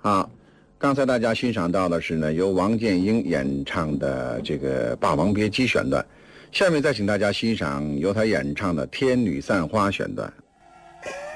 好，刚才大家欣赏到的是呢，由王建英演唱的这个《霸王别姬》选段，下面再请大家欣赏由他演唱的《天女散花》选段。